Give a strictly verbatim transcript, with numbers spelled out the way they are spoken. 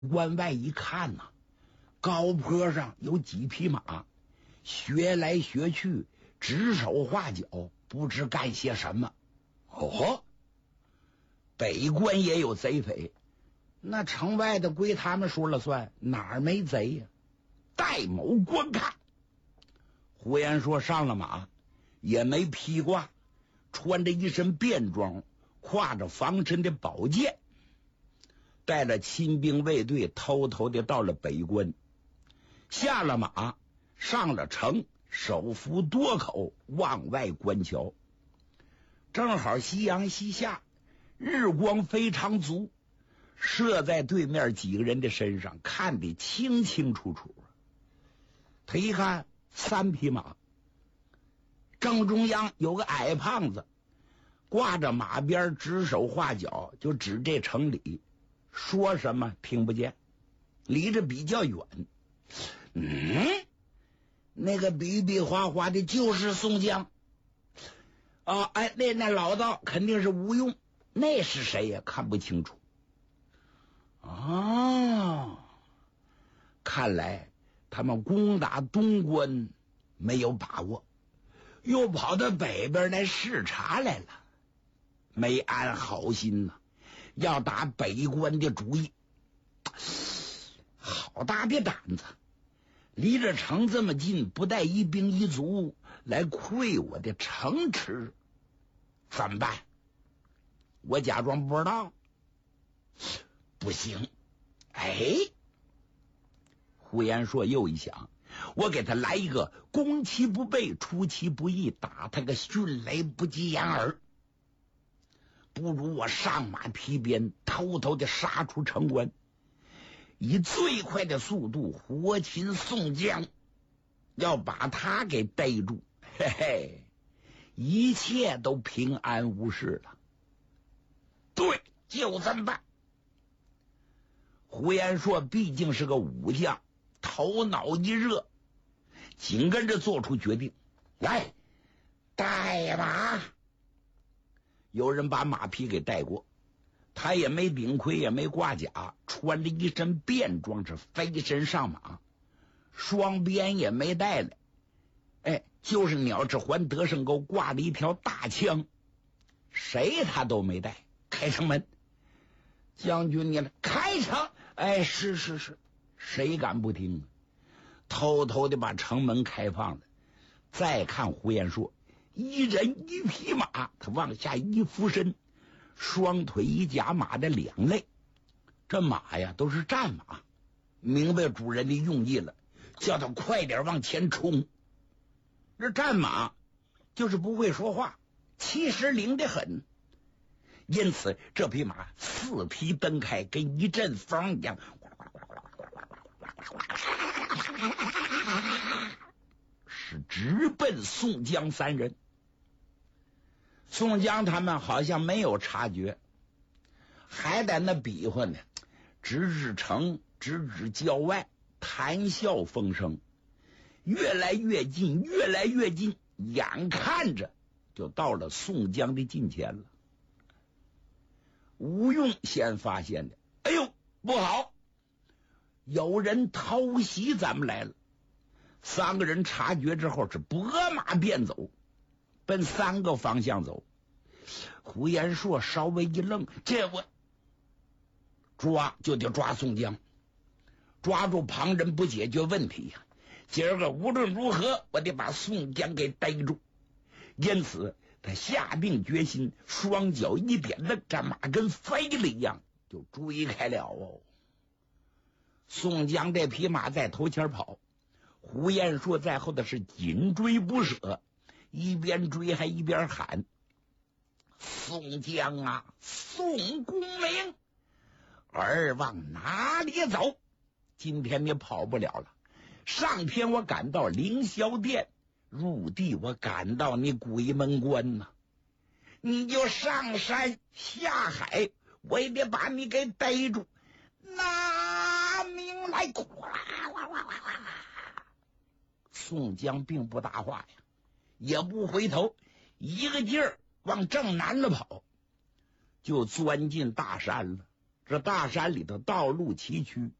关外一看呐、啊，高坡上有几匹马，学来学去，指手画脚，不知干些什么。哦，北关也有贼匪，那城外的归他们说了算，哪儿没贼呀、啊？戴某观看。胡延说上了马，也没披挂，穿着一身便装，挎着防身的宝剑，带着亲兵卫队，偷偷的到了北关，下了马，上了城，手扶多口，往外观瞧。正好夕阳西下，日光非常足，射在对面几个人的身上，看得清清楚楚。他一看，三匹马，正中央有个矮胖子，挂着马鞭，指手画脚，就指这城里，说什么听不见，离着比较远。嗯，那个比比划划的就是宋江啊！哎，那那老道肯定是吴用，那是谁呀？看不清楚啊！看来他们攻打东关没有把握，又跑到北边来视察来了，没安好心呐、啊，要打北关的主意。好大的胆子！离着城这么近，不带一兵一卒来窥我的城池，怎么办？我假装不知道，不行。哎，胡延硕又一想，我给他来一个攻其不备，出其不意，打他个迅雷不及掩耳。不如我上马披鞭，偷偷的杀出城关，以最快的速度活擒宋江，要把他给逮住，嘿嘿，一切都平安无事了。对，就这么办。胡延硕毕竟是个武将，头脑一热，紧跟着做出决定，来，带马。有人把马匹给带过，他也没顶盔，也没挂甲，穿着一身便装，是飞身上马，双鞭也没带来，哎，就是鸟指环得胜钩，挂了一条大枪，谁他都没带。开城门，将军你开城！哎，是是是，谁敢不听啊？偷偷的把城门开放了。再看胡延硕，一人一匹马，他往下一俯身，双腿一夹马的两肋，这马呀都是战马，明白主人的用意了，叫他快点往前冲。这战马就是不会说话，其实灵得很，因此这匹马四蹄蹬开，跟一阵风一样，是直奔宋江三人。宋江他们好像没有察觉，还在那比划呢，直指城，直指郊外，谈笑风生，越来越近，越来越近，眼看着就到了宋江的近前了。吴用先发现的，哎呦，不好，有人偷袭咱们来了。三个人察觉之后是拨马便走，奔三个方向走。胡延硕稍微一愣，这我抓就得抓宋江，抓住旁人不解决问题呀、啊！今儿个无论如何，我得把宋江给逮住。因此他下定决心，双脚一点蹬，这马跟飞了一样就追开了哦。宋江这匹马在头前跑，胡延硕在后的是紧追不舍，一边追还一边喊：宋江啊，宋公明，儿往哪里走？今天你跑不了了。上天我赶到凌霄殿，入地我赶到你鬼门关呐、啊，你就上山下海，我也得把你给逮住。拿命来！宋江并不搭话呀，也不回头，一个劲儿往正南了跑，就钻进大山了。 这大山里头道路崎岖，